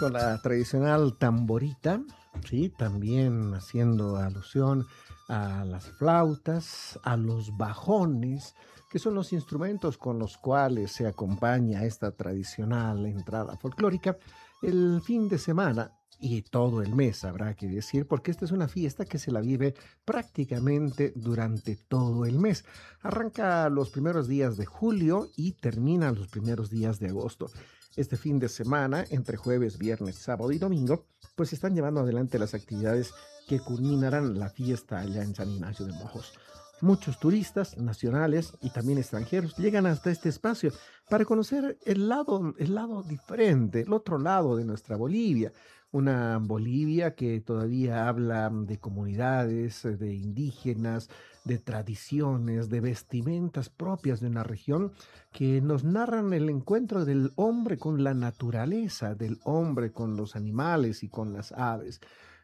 con la tradicional tamborita, sí, también haciendo alusión a las flautas, a los bajones, que son los instrumentos con los cuales se acompaña esta tradicional entrada folclórica el fin de semana y todo el mes, habrá que decir, porque esta es una fiesta que se la vive prácticamente durante todo el mes. Arranca los primeros días de julio y termina los primeros días de agosto. Este fin de semana, entre jueves, viernes, sábado y domingo, pues se están llevando adelante las actividades que culminarán la fiesta allá en San Ignacio de Mojos. Muchos turistas nacionales y también extranjeros llegan hasta este espacio para conocer el lado diferente, el otro lado de nuestra Bolivia. Una Bolivia que todavía habla de comunidades, de indígenas, de tradiciones, de vestimentas propias de una región que nos narran el encuentro del hombre con la naturaleza, del hombre con los animales y con las aves.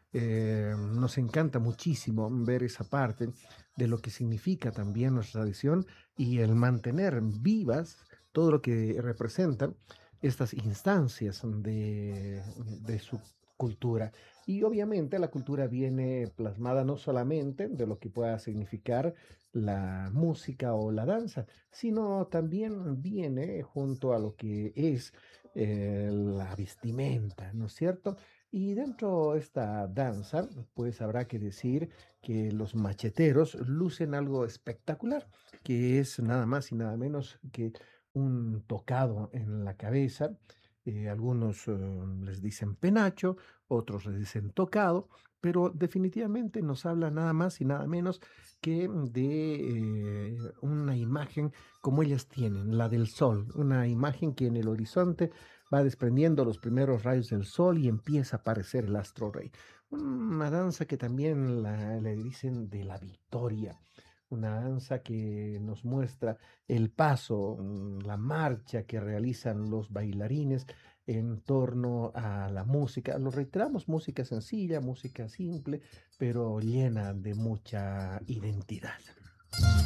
Nos encanta muchísimo ver esa parte de lo que significa también nuestra tradición y el mantener vivas todo lo que representan estas instancias de su cultura. Y obviamente la cultura viene plasmada no solamente de lo que pueda significar la música o la danza, sino también viene junto a lo que es la vestimenta, ¿no es cierto? Y dentro de esta danza, pues habrá que decir que los macheteros lucen algo espectacular, que es nada más y nada menos que un tocado en la cabeza. Algunos les dicen penacho, otros les dicen tocado, pero definitivamente nos habla nada más y nada menos que de una imagen como ellas tienen, la del sol, una imagen que en el horizonte va desprendiendo los primeros rayos del sol y empieza a aparecer el astro rey. Una danza que también le dicen de la victoria, una danza que nos muestra el paso, la marcha que realizan los bailarines en torno a la música. Lo reiteramos, música sencilla, música simple, pero llena de mucha identidad.